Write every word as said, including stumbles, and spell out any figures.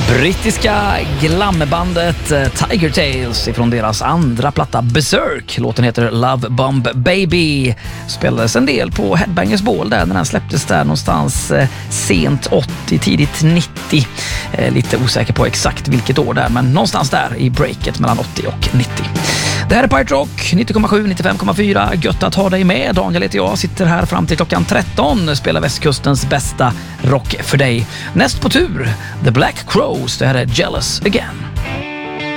Brittiska glambandet Tiger Tales ifrån deras andra platta Berserk. Låten heter Love Bomb Baby. Spelades en del på Headbangers Ball där när den släpptes där någonstans eh, sent åttio, tidigt nittio. Eh, lite osäker på exakt vilket år där, men någonstans där i breaket mellan åttio och nittio. Det här är Pirate Rock, nittio komma sju, nittiofem komma fyra. Gött att ha dig med. Daniel heter jag, sitter här fram till klockan tretton. Spelar västkustens bästa rock för dig. Näst på tur, The Black Crows. Det här är Jealous Again.